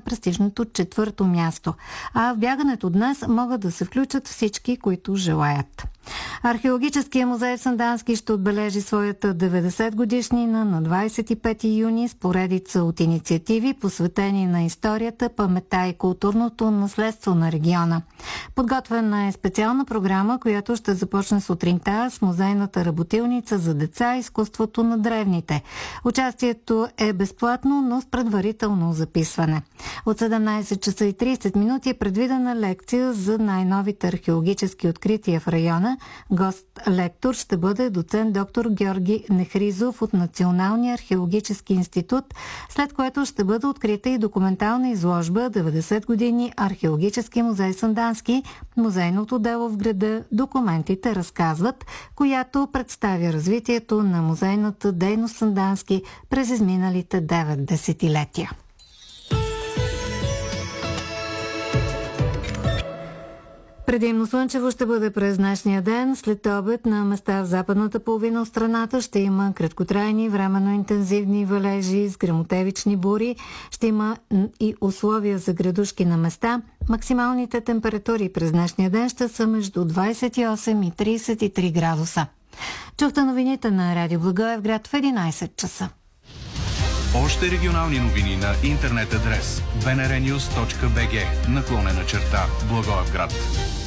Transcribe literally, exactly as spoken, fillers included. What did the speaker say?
престижното четвърто място. А в бягането днес могат да се включат всички, които желаят. Археологическия музей в Сандански ще отбележи своята деветдесет годишнина на двадесет и пети юни с поредица от инициативи, посветени на историята, паметта и културното наследство на региона. Подготвена е специална програма, която ще започне сутринта с музейната работилница за деца и изкуството на древните. Участието е безплатно, но с предварително записване. От седемнадесет часа и тридесет минути е предвидена лекция за най-новите археологически открития в района. Гост-лектор ще бъде доцент доктор Георги Нехризов от Националния археологически институт, след което ще бъде открита и документална изложба деветдесет години Археологически музей Сандански, музейното дело в града, документите разказват, която представя развитието на музейната дейност Сандански през изминалите девет десетилетия. Предимно слънчево ще бъде през днешния ден. След обед на места в западната половина от страната ще има краткотрайни, временно интензивни валежи с гръмотевични бури. Ще има и условия за градушки на места. Максималните температури през днешния ден ще са между двадесет и осем и тридесет и три градуса. Чухте новините на Радио Благоевград в единадесет часа. Още регионални новини на интернет адрес би ен ар нюз точка би джи наклонена черта Благоевград.